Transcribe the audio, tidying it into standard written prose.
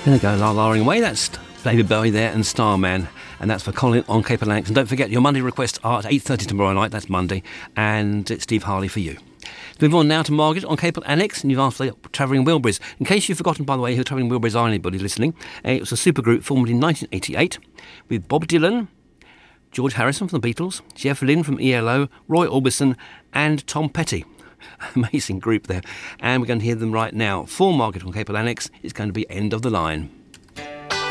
There they go, la-la-ing away. That's David Bowie there and Starman. And that's for Colin on Cape Atlantic. And don't forget, your Monday requests are at 8:30 tomorrow night. That's Monday. And it's Steve Harley for you. Let's move on now to Margaret on Cape Annex, and you've asked for the Travelling Wilburys. In case you've forgotten, by the way, who Travelling Wilburys are, anybody listening, it was a supergroup formed in 1988 with Bob Dylan, George Harrison from the Beatles, Jeff Lynne from ELO, Roy Orbison and Tom Petty. Amazing group there. And we're going to hear them right now. For Margaret on Cape Annex, it's going to be End of the Line.